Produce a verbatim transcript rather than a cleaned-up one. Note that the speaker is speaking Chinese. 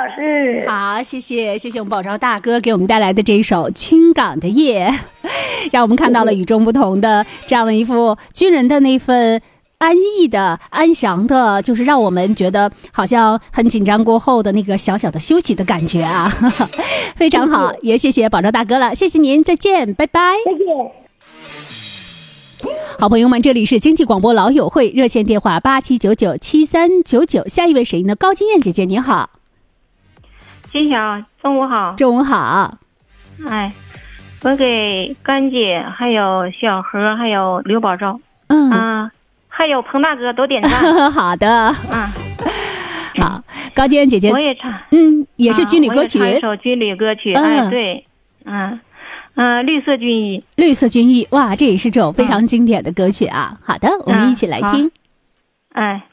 老师。 好，谢谢谢谢我们宝昭大哥给我们带来的这一首《青港的夜》，让我们看到了与众不同的这样的一副军人的那份安逸的、安详的，就是让我们觉得好像很紧张过后的那个小小的休息的感觉啊，非常好，也谢谢宝昭大哥了，谢谢您，再见，拜拜， 再见。 好朋友们，这里是经济广播老友会，热线电话八七九九七三九九，下一位谁呢？高金燕姐姐您好。 金晓，中午好。 中午好。 哎，我给甘姐、还有小何、还有刘宝昭， 嗯啊，还有彭大哥都点赞。 好的， 嗯， 好，高金燕姐姐， 我也唱， 嗯，也是军旅歌曲， 啊、我也唱一首军旅歌曲， 嗯、 哎，对，嗯。嗯、呃，绿色军衣， 绿色军衣，哇，这也是这种非常经典的歌曲啊。嗯、好的，我们一起来听。 哎。